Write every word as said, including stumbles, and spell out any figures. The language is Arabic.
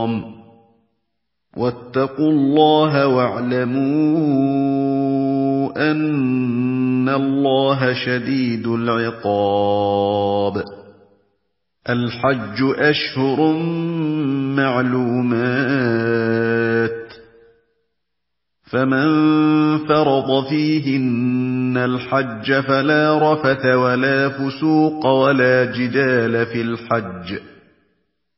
الْحَرَامِ ۚ وَاتَّقُوا اللَّهَ وَاعْلَمُوا أَنَّ اللَّهَ شَدِيدُ الْعِقَابِ. الْحَجُّ أَشْهُرٌ مَّعْلُومَاتٌ، فَمَن فَرَضَ فِيهِنَّ الْحَجَّ فَلَا رَفَثَ وَلَا فُسُوقَ وَلَا جِدَالَ فِي الْحَجِّ ۗ